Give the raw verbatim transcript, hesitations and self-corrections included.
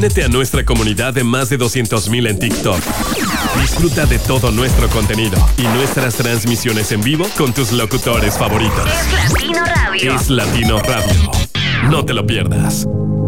Únete a nuestra comunidad de más de doscientos mil en TikTok. Disfruta de todo nuestro contenido y nuestras transmisiones en vivo con tus locutores favoritos. Es Latino Radio. Es Latino Radio. No te lo pierdas.